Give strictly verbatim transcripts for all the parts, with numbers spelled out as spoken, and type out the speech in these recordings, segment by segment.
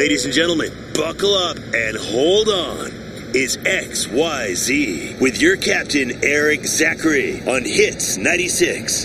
Ladies and gentlemen, buckle up and hold on. It's X Y Z with your captain, Eric Zachary, on Hits ninety-six.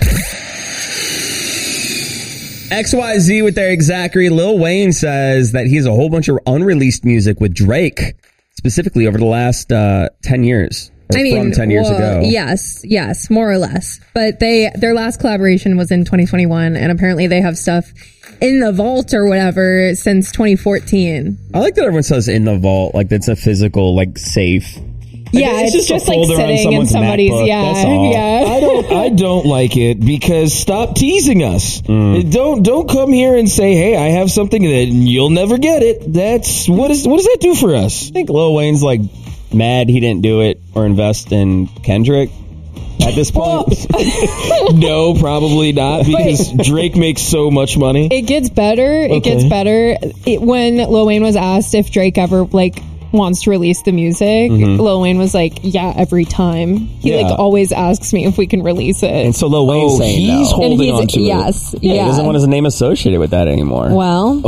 X Y Z with Eric Zachary. Lil Wayne says that he has a whole bunch of unreleased music with Drake, specifically over the last uh, ten years. Or I mean, from ten years well, ago. Yes, yes, more or less. But they their last collaboration was in twenty twenty-one, and apparently they have stuff in the vault or whatever since twenty fourteen. I like that everyone says in the vault, like it's a physical, like safe. Yeah, it's, it's just, just a like sitting in somebody's, MacBook, yeah, that's all. yeah. I don't, I don't like it because stop teasing us. Mm. Don't, don't come here and say, "Hey, I have something that you'll never get it." That's what is, what does that do for us? I think Lil Wayne's like mad he didn't do it or invest in Kendrick at this point. No, probably not, because Drake makes so much money. It gets better. It Okay. gets better. It, when Lil Wayne was asked if Drake ever like wants to release the music, Mhm. Lil Wayne was like, "Yeah, every time." He Yeah. like always asks me if we can release it. And so Lil Wayne's Oh, saying he's no. holding And he's- on to yes, it. yeah. He doesn't want his name associated with that anymore. Well,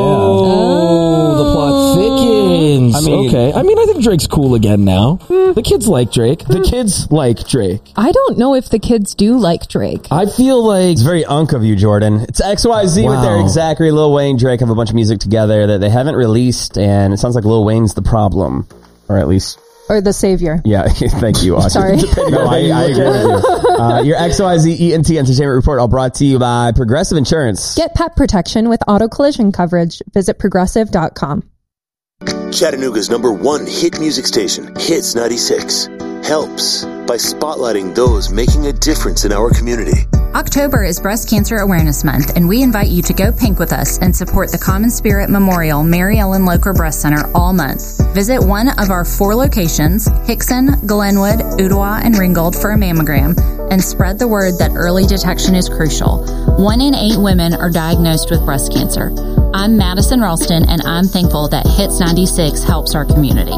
Oh, the plot thickens. I mean- okay. I mean, I think Drake's cool again now. The kids like Drake. The kids like Drake. I don't know if the kids do like Drake. I feel like It's very unk of you, Jordan. It's X Y Z with Wow. Eric Zachary. Lil Wayne, Drake have a bunch of music together that they haven't released, and it sounds like Lil Wayne's the problem. Or at least, Or the savior. yeah, thank you, Audrey. Sorry. No, I, I agree with you. Uh, your X Y Z E N T Entertainment Report, all brought to you by Progressive Insurance. Get pet protection with auto collision coverage. Visit progressive dot com. Chattanooga's number one hit music station, Hits ninety-six, helps by spotlighting those making a difference in our community. October is Breast Cancer Awareness Month, and we invite you to go pink with us and support the Common Spirit Memorial Mary Ellen Locher Breast Center all month. Visit one of our four locations, Hickson, Glenwood, Ottawa, and Ringgold, for a mammogram, and spread the word that early detection is crucial. One in eight women are diagnosed with breast cancer. I'm Madison Ralston, and I'm thankful that Hits ninety-six helps our community.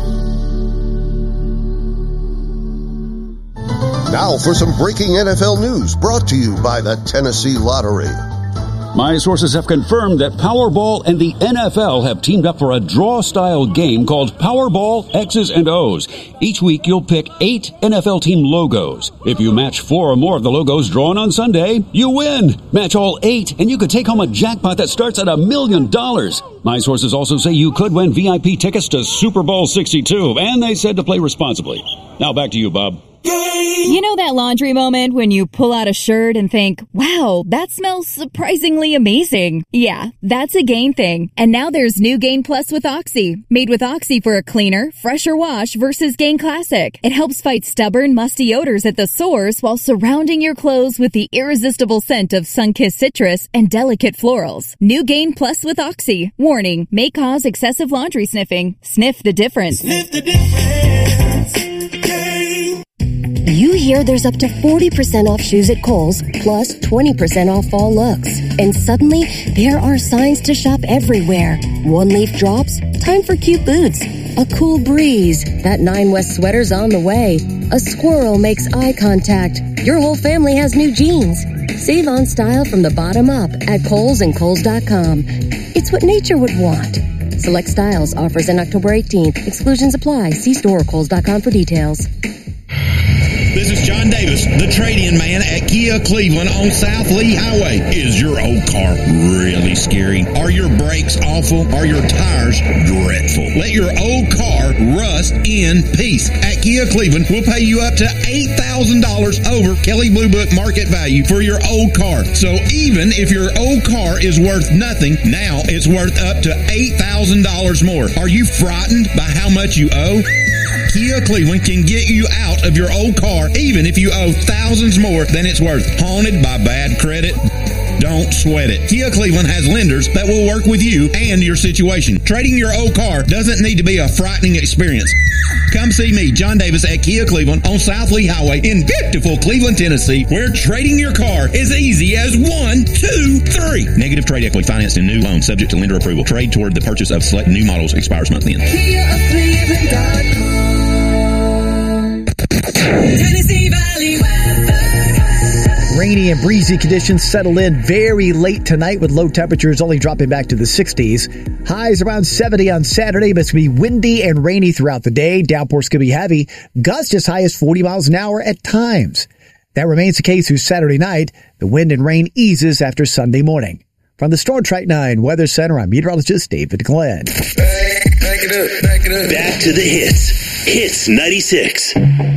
Now for some breaking N F L news brought to you by the Tennessee Lottery. My sources have confirmed that Powerball and the N F L have teamed up for a draw-style game called Powerball X's and O's. Each week, you'll pick eight N F L team logos. If you match four or more of the logos drawn on Sunday, you win. Match all eight, and you could take home a jackpot that starts at a million dollars. My sources also say you could win V I P tickets to Super Bowl sixty-two, and they said to play responsibly. Now back to you, Bob. You know that laundry moment when you pull out a shirt and think, wow, that smells surprisingly amazing. Yeah, that's a Gain thing. And now there's new Gain Plus with Oxy. Made with Oxy for a cleaner, fresher wash versus Gain Classic. It helps fight stubborn, musty odors at the source while surrounding your clothes with the irresistible scent of sun-kissed citrus and delicate florals. New Gain Plus with Oxy. Warning, may cause excessive laundry sniffing. Sniff the difference. Sniff the difference. You hear there's up to forty percent off shoes at Kohl's, plus twenty percent off fall looks. And suddenly, there are signs to shop everywhere. One leaf drops, time for cute boots. A cool breeze, that Nine West sweater's on the way. A squirrel makes eye contact. Your whole family has new jeans. Save on style from the bottom up at Kohl's and Kohl's dot com. It's what nature would want. Select styles, offers in October eighteenth. Exclusions apply. See store or Kohl's dot com for details. This is John Davis, the trade-in man at Kia Cleveland on South Lee Highway. Is your old car really scary? Are your brakes awful? Are your tires dreadful? Let your old car rust in peace. At Kia Cleveland, we'll pay you up to eight thousand dollars over Kelley Blue Book market value for your old car. So even if your old car is worth nothing, now it's worth up to eight thousand dollars more. Are you frightened by how much you owe? Kia Cleveland can get you out of your old car even if you owe thousands more than it's worth. Haunted by bad credit? Don't sweat it. Kia Cleveland has lenders that will work with you and your situation. Trading your old car doesn't need to be a frightening experience. Come see me, John Davis, at Kia Cleveland on South Lee Highway in beautiful Cleveland, Tennessee, where trading your car is easy as one, two, three. Negative trade equity financed in new loan subject to lender approval. Trade toward the purchase of select new models expires month end. Kia Cleveland dot com. Tennessee Valley weather. Rainy and breezy conditions settle in very late tonight with low temperatures only dropping back to the sixties. Highs around seventy on Saturday, but it's going to be windy and rainy throughout the day. Downpours could be heavy. Gusts as high as forty miles an hour at times. That remains the case through Saturday night. The wind and rain eases after Sunday morning. From the Storm Track nine Weather Center, I'm meteorologist David Glenn. Back, back it up, back it up. Back to the hits. Hits ninety-six.